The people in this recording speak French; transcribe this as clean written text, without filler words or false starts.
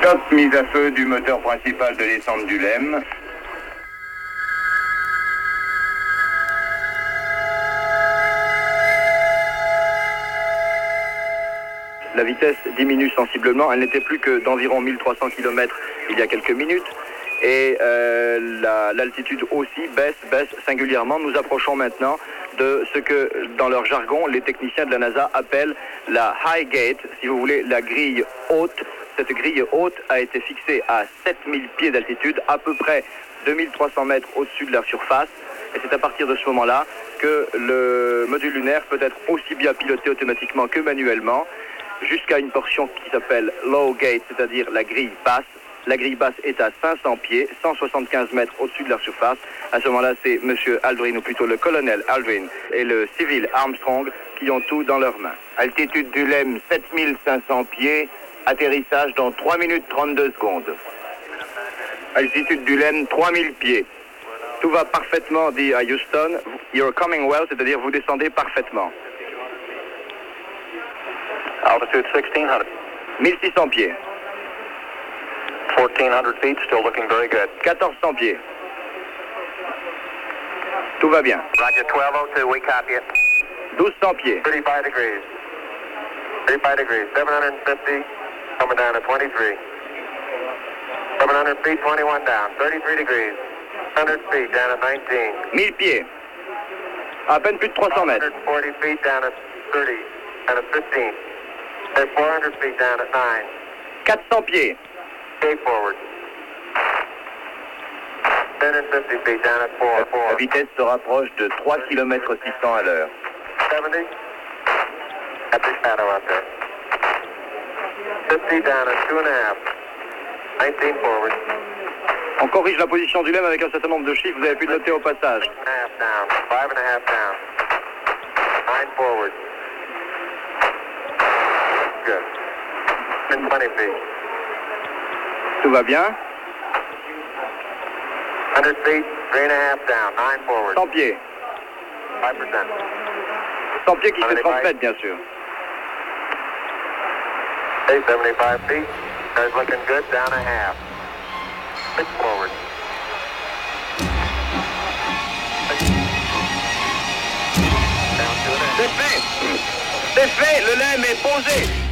Stop, mise à feu du moteur principal de descente du LEM. La vitesse diminue sensiblement, elle n'était plus que d'environ 1300 km il y a quelques minutes. Et l'altitude aussi baisse singulièrement. Nous approchons maintenant de ce que, dans leur jargon, les techniciens de la NASA appellent la High Gate, si vous voulez, la grille haute. Cette grille haute a été fixée à 7000 pieds d'altitude, à peu près 2300 mètres au-dessus de la surface. Et c'est à partir de ce moment-là que le module lunaire peut être aussi bien piloté automatiquement que manuellement, jusqu'à une portion qui s'appelle Low Gate, c'est-à-dire la grille basse. La grille basse est à 500 pieds, 175 mètres au-dessus de la surface. À ce moment-là, c'est M. Aldrin, ou plutôt le colonel Aldrin, et le civil Armstrong qui ont tout dans leurs mains. Altitude du LEM, 7500 pieds. Atterrissage dans 3 minutes 32 secondes. Altitude du LEM, 3000 pieds. Tout va parfaitement, dit à Houston. You're coming well, c'est-à-dire vous descendez parfaitement. Altitude 1600. 1600 pieds. 1400 feet, still looking very good. 1400 pieds. Tout va bien. Roger, 1202, we copy it. 1200 pieds. 35 degrees. 35 degrees. 750, coming down to 23. 700 feet, 21 down. 33 degrees. 100 feet, down at 19. 1000 pieds. À peine plus de 300 mètres. 140 feet, down at 30. Down at 15. At 400 feet, down at 9. 400 pieds. Stay forward. 1050 feet, down at 4. La vitesse se rapproche de 3 km 600 à l'heure. 70. Got the shadow out there. 50 down at 2.5. 19 forward. On corrige la position du LEM avec un certain nombre de chiffres, vous avez pu le noter au passage. 5.5 down. 5.5 down. 9 forward. Good. 20 feet. Tout va bien. 100 feet, 3.5 down. 9 forward. 100 pieds. 5%. 100 pieds qui fait 30 mètres, bien sûr. Hey, 75 feet. Car's looking good. Down a half. 6 forward. Down 2.5. C'est fait. C'est fait, le LEM est posé.